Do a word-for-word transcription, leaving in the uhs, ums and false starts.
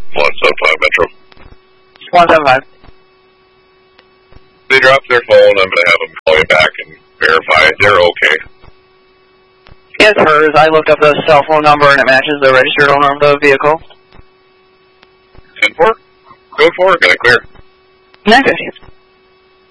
one seven five Metro. one seven five. They drop their phone, I'm going to have them call you back and verify it. They're okay. It's hers. I looked up the cell phone number and it matches the registered owner of the vehicle. ten four? Code four, got it clear. nine fifty.